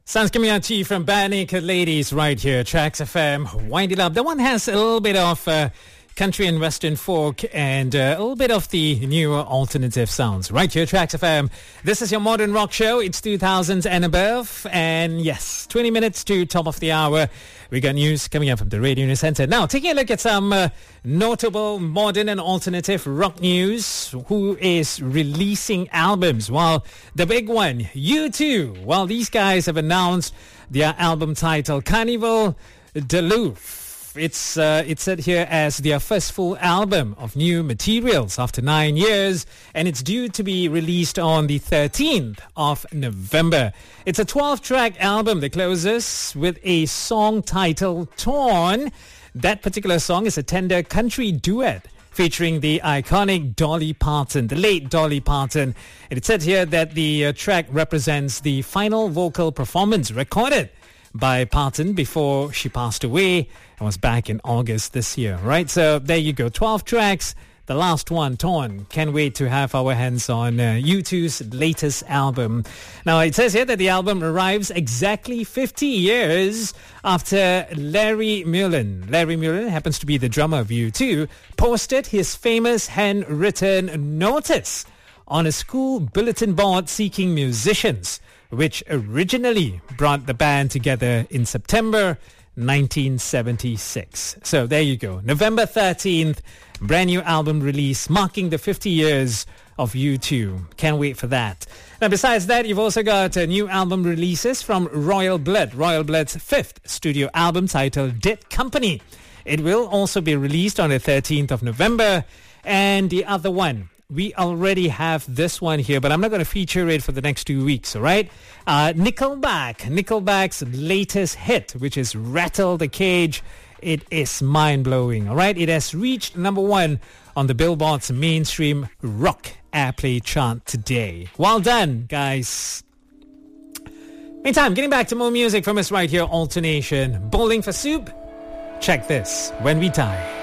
Sounds coming out to you from Bare Naked Ladies right here, Tracks FM. Wind it up. That one has a little bit of country and western folk and a little bit of the newer alternative sounds. Right here, Tracks FM. This is your modern rock show. It's 2000s and above. And yes, 20 minutes to top of the hour. We got news coming up from the Radio News Center. Now, taking a look at some notable modern and alternative rock news. Who is releasing albums? Well, the big one, U2. Well, these guys have announced their album title, Carnival de Louvre. It's said here as their first full album of new materials after 9 years, and it's due to be released on the 13th of November. It's a 12-track album that closes with a song titled Torn. That particular song is a tender country duet featuring the iconic Dolly Parton, the late Dolly Parton. And it said here that the track represents the final vocal performance recorded by Parton before she passed away and was back in August this year, right? So there you go, 12 tracks. The last one, Torn. Can't wait to have our hands on U2's latest album. Now, it says here that the album arrives exactly 50 years after Larry Mullen. Larry Mullen happens to be the drummer of U2, posted his famous handwritten notice on a school bulletin board seeking musicians, which originally brought the band together in September 1976. So there you go. November 13th, brand new album release marking the 50 years of U2. Can't wait for that. Now, besides that, you've also got new album releases from Royal Blood. Royal Blood's fifth studio album titled Dead Company. It will also be released on the 13th of November. And the other one, we already have this one here, but I'm not going to feature it for the next 2 weeks, all right? Nickelback's latest hit, which is Rattle the Cage. It is mind-blowing, all right? It has reached number one on the Billboard's mainstream rock airplay chart today. Well done, guys. Meantime, getting back to more music from us right here, Alternation. Bowling for Soup? Check this, When We Die.